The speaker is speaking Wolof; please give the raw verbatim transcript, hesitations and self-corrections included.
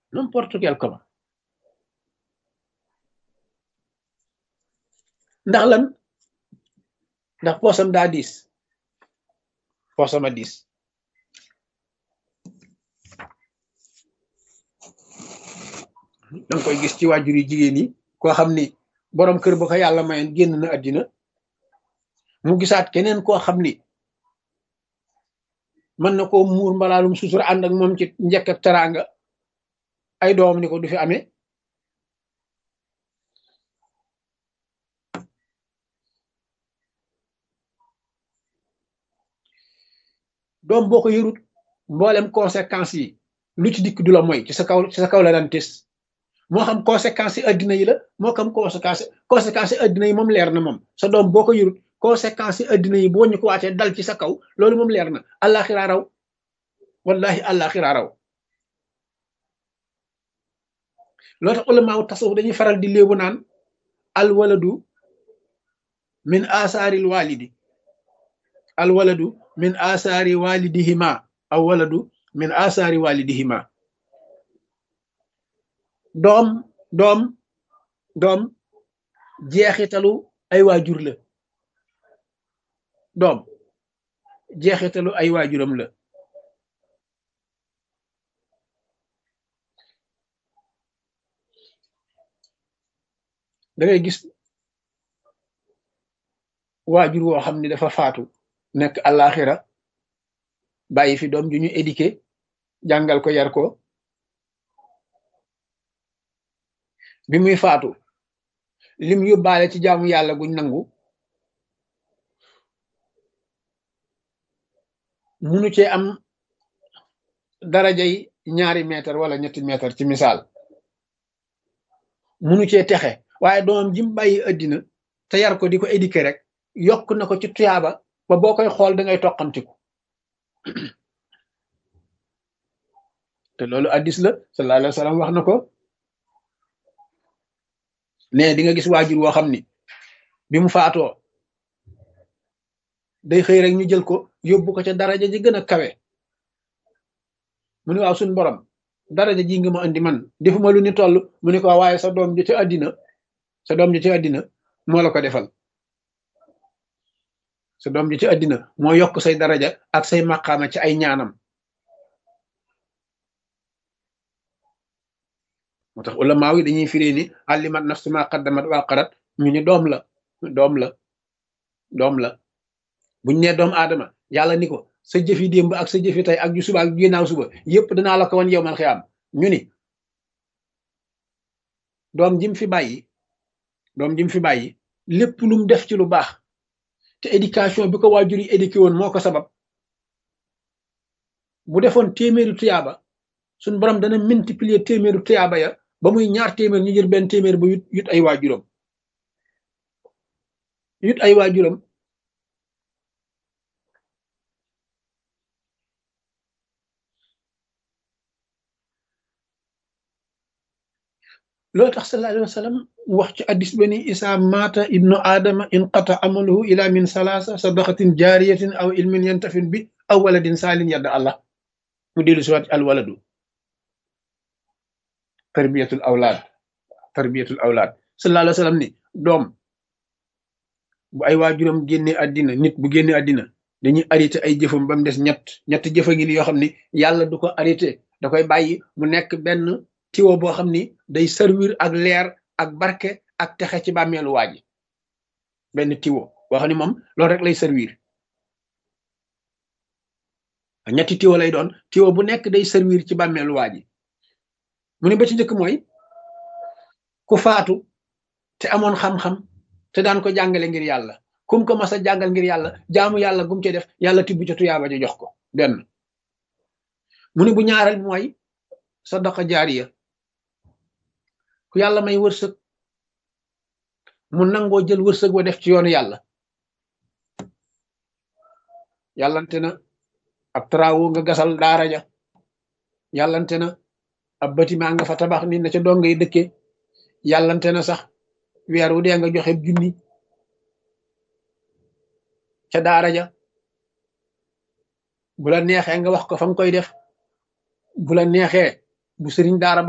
n'importe quel comment. ndax lan ndax poosam daa diis poosam a diis danga koy gis ci waajur yi jigéen yi koo xam ni boroom kër ba ko yàlla mayoon génn na àddina mu gisaat keneen koo xam ni mën na koo muur mbalaalum sutur ànd ak moom ci njëkk ak teraanga ay doom ni ko du fi amee doom boo ko yërut mboolem conséquences yi lu ci dikk du la mooy ci sa kaw ci sa kaw la daan tes moo xam conséquences yi addina yi la moo xam conséquences conséquences yi addina yi moom leer na moom sa doom boo ko yërut conséquences yi addina yi boo ñu ko wàccee dal ci sa kaw loolu moom leer na àllaaxira raw wallahi àllaaxira raw loo tax ulamaaw tasawuf dañuy faral di léebu naan alwaladu min asaaril walidi alwaladu min asaari walidihima aw waladu min asaari walidihima doom doom doom jeexitalu ay waajur la doom jeexitalu ay waajuram la da ngay gis waajur woo xam ni dafa faatu nekk àllaaxira bàyyi fi doom ju ñu éduqué jàngal ko yar ko bi muy faatu lim yóbbaale ci jaamu yàlla guñ nangu munu cee am darajay ñaari mètre wala ñetti mètre ci misaal munu cee texe waaye doomam jim bàyyi àddina te yar ko di ko éduqué rek yokk na ko ci tuyaaba ba boo koy xool da ngay toqamtiku te loolu addis la sallallahu alayhi wa sallam wax na ko ne di nga gis waajur woo xam ni bi mu faatoo day xëy rek ñu jël ko yóbbu ko ca daraja ji gën a kawe mu ne waaw suñ borom daraja ji nga ma andi man defuma lu ni toll mu ne ko waaye sa doom ji ci àddina sa doom ji ci àddina moo la ko defal sa doom ji ci àddina moo yokk say daraja ak say maqaama ci ay ñaanam moo tax ulamaaw yi dañuy firee ni allimat nafsu ma qaddamat wa qarat ñu ni doom la doom la doom la buñ nee doom aadama yàlla ni ko sa jëfi démb ak sa jëfi tey ak ju suba ak ginnaaw suba yépp danaa la ko wan yow man xiyaam ñu ni doom jim fi bàyyi doom jim fi bàyyi lépp lu mu def ci lu baax te éducation bi ko waajur yi éduqué woon moo ko sabab bu defoon téeméeri tuyaaba suñ borom dana multiplier téeméeri tuyaaba ya ba muy ñaar téeméer ñu jël benn téeméer ba yut yut ay waajuram yut ay waajuram loolu tax sallallahu alayhi wa sallam wax ci addis ba ni isa mata ibnu aadama inqata amaluhu ila min salaasa sadaqatin jaariyatin aw ilmin yantafin bi aw waladin saalin yadda allah mu dellu si waat al waladu tarbiyatul awlaad tarbiyatul awlaad sallallahu alayhi wa sallam ni doom bu ay waajuram génne àddina nit bu génne àddina dañuy arrêté ay jëfam ba mu des ñett ñett jëfa ngi ni yoo xam ni yàlla du ko arrêté da koy bàyyi mu nekk benn tiwo boo xam ni day servir ak leer ak barke ak texe ci bàmmeelu waa ji benn tiwo boo xam ni moom loolu rek lay servir ñetti tiwo lay doon tiwo bu nekk day servir ci bàmmeelu waa ji mu ne ba ci njëkk mooy ku faatu te amoon xam-xam te daan ko jàngale ngir yàlla kum ko mas a jàngal ngir yàlla jaamu yàlla gum ci def yàlla tibb ca tuyaaba ja jox ko benn mu ne bu ñaareel mooy sadaqa jaariya ku yàlla may wërsëg mu nangoo jël wërsëg wa def ci yoonu yàlla yàllante na ab travaux nga gasal daara ja yàllante na ab bâtiment nga fa tabax ni na ca dong ngay dëkkee yàllante na sax weer wu dee nga joxe junni ca daara ja bu la neexee nga wax ko fa nga koy def bu la neexee bu sëriñ daara